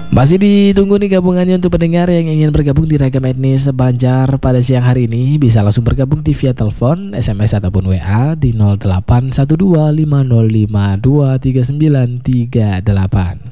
Masih ditunggu nih gabungannya untuk pendengar yang ingin bergabung di Ragam Etnis Banjar pada siang hari ini. Bisa langsung bergabung di via telepon, SMS ataupun WA di 081250523938.